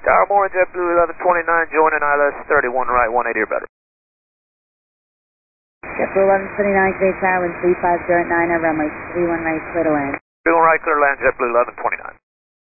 Tower Morning, JetBlue 1129, joining ILS 31 right, 180 or better. JetBlue 1129, Great Tower, 3509, runway 31 right, clear to land. 31 right, clear to land, JetBlue 1129.